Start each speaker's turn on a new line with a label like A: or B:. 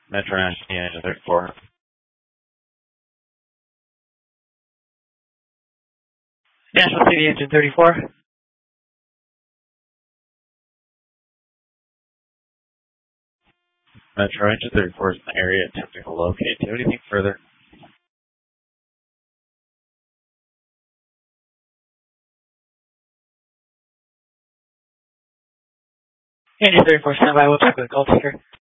A: Metro National Engine 34. National City Engine 34. Metro Engine 34 is in the area attempting to locate. Do you have anything further? Engine 34, stand by. We'll check with the call taker.